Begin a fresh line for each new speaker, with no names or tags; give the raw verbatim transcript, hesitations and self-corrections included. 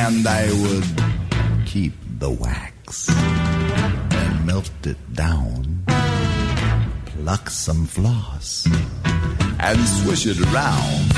and I would keep the wax and melt it down, pluck some floss and swish it around.